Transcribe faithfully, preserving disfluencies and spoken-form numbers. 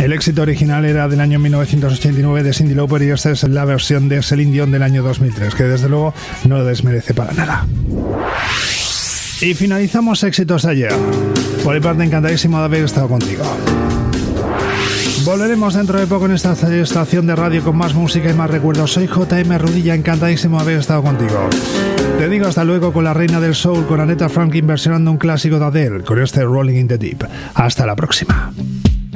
El éxito original era del año mil novecientos ochenta y nueve de Cyndi Lauper y esta es la versión de Celine Dion del año dos mil tres, que desde luego no lo desmerece para nada. Y finalizamos éxitos de ayer. Por mi parte, encantadísimo de haber estado contigo. Volveremos dentro de poco en esta estación de radio con más música y más recuerdos. Soy J M Rudilla, encantadísimo de haber estado contigo. Te digo hasta luego con la reina del soul, con Aretha Franklin versionando un clásico de Adele, con este Rolling in the Deep. Hasta la próxima.